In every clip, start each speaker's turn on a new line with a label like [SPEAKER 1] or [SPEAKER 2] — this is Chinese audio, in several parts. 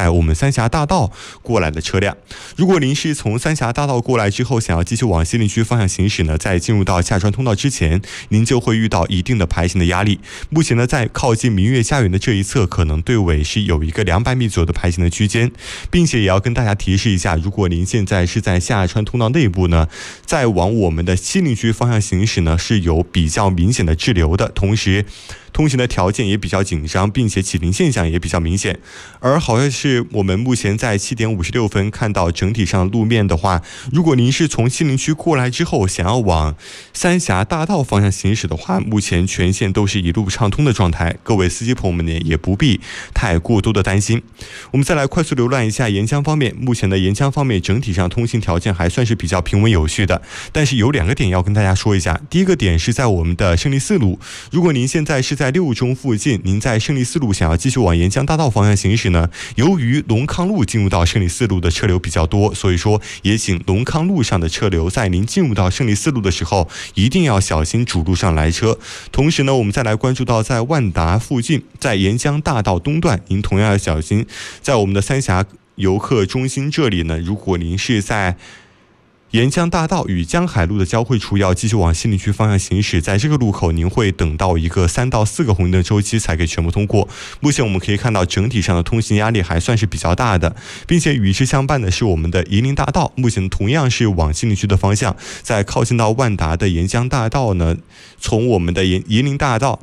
[SPEAKER 1] 在我们三峡大道过来的车辆。如果您是从三峡大道过来之后，想要继续往西陵区方向行驶呢，在进入到下川通道之前，您就会遇到一定的排行的压力。目前呢，在靠近明月家园的这一侧，可能队尾是有一个200米左右的排行的区间，并且也要跟大家提示一下，如果您现在是在下川通道内部呢，在往我们的西陵区方向行驶呢，是有比较明显的滞留的，同时通行的条件也比较紧张，并且起停现象也比较明显。而好像是我们目前在7点56分看到整体上路面的话，如果您是从西陵区过来之后想要往三峡大道方向行驶的话，目前全线都是一路畅通的状态，各位司机朋友们呢也不必太过多的担心。我们再来快速浏览一下沿江方面，目前的沿江方面整体上通行条件还算是比较平稳有序的，但是有2个点要跟大家说一下。第一个点是在我们的胜利四路，如果您现在是在6中附近，您在胜利四路想要继续往沿江大道方向行驶呢，由于龙康路进入到胜利四路的车流比较多，所以说也请龙康路上的车流在您进入到胜利四路的时候一定要小心主路上来车。同时呢，我们再来关注到在万达附近，在沿江大道东段，您同样要小心。在我们的三峡游客中心这里呢，如果您是在沿江大道与江海路的交汇处要继续往西陵区方向行驶，在这个路口您会等到一个3到4个红绿灯周期才可以全部通过。目前我们可以看到整体上的通行压力还算是比较大的，并且与之相伴的是我们的夷陵大道，目前同样是往西陵区的方向，在靠近到万达的沿江大道呢，从我们的夷陵大道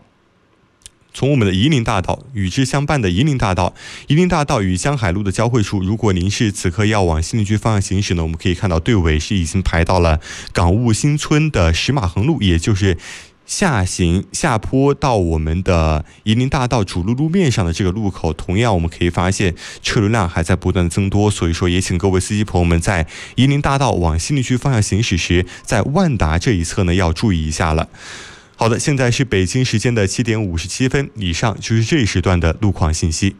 [SPEAKER 1] 与之相伴的夷陵大道与江海路的交汇处，如果您是此刻要往西陵区方向行驶呢，我们可以看到队尾是已经排到了港务新村的石马横路，也就是下坡到我们的夷陵大道主路路面上的这个路口。同样我们可以发现车流量还在不断的增多，所以说也请各位司机朋友们在夷陵大道往西陵区方向行驶时，在万达这一侧呢要注意一下了。好的，现在是北京时间的7点57分，以上就是这一时段的路况信息。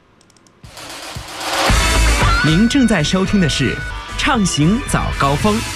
[SPEAKER 2] 您正在收听的是畅行早高峰。